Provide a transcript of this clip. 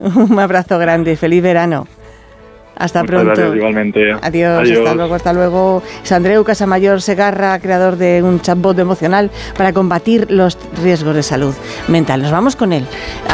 Un abrazo grande, feliz verano. Hasta Muchas pronto. Gracias, igualmente. Adiós, hasta luego. Es Andreu Casamayor Segarra, creador de un chatbot emocional para combatir los riesgos de salud mental. Nos vamos con él.